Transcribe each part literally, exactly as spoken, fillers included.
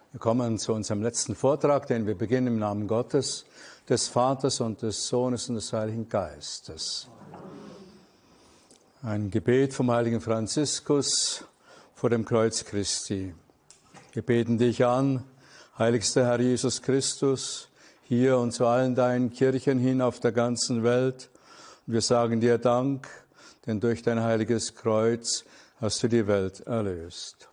Wir kommen zu unserem letzten Vortrag, den wir beginnen im Namen Gottes, des Vaters und des Sohnes und des Heiligen Geistes. Ein Gebet vom heiligen Franziskus vor dem Kreuz Christi. Wir beten dich an, heiligster Herr Jesus Christus, hier und zu allen deinen Kirchen hin auf der ganzen Welt. Und wir sagen dir Dank, denn durch dein heiliges Kreuz hast du die Welt erlöst.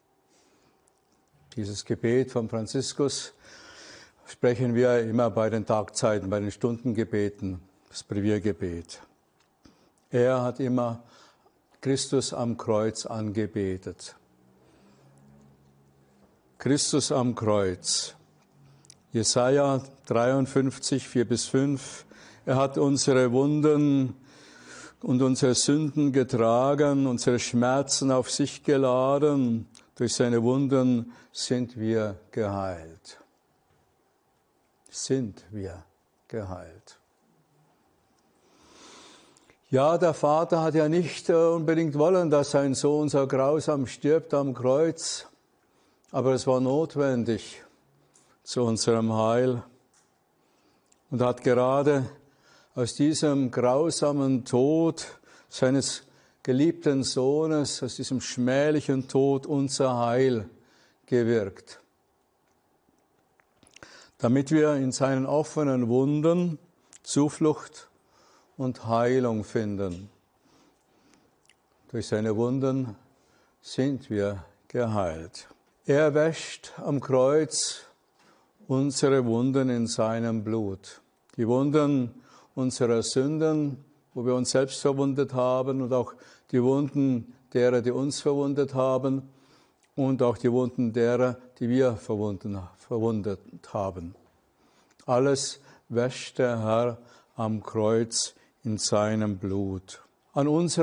Dieses Gebet von Franziskus sprechen wir immer bei den Tagzeiten, bei den Stundengebeten, das Breviergebet. Er hat immer Christus am Kreuz angebetet. Christus am Kreuz. Jesaja dreiundfünfzig, vier bis fünf. Er hat unsere Wunden und unsere Sünden getragen, unsere Schmerzen auf sich geladen. Durch seine Wunden sind wir geheilt. Sind wir geheilt. Ja, der Vater hat ja nicht unbedingt wollen, dass sein Sohn so grausam stirbt am Kreuz, aber es war notwendig zu unserem Heil und hat gerade aus diesem grausamen Tod seines geliebten Sohnes, aus diesem schmählichen Tod unser Heil gewirkt. Damit wir in seinen offenen Wunden Zuflucht und Heilung finden. Durch seine Wunden sind wir geheilt. Er wäscht am Kreuz unsere Wunden in seinem Blut. Die Wunden unserer Sünden, wo wir uns selbst verwundet haben, und auch die Wunden derer, die uns verwundet haben, und auch die Wunden derer, die wir verwundet haben. Alles wäscht der Herr am Kreuz in seinem Blut. An unserem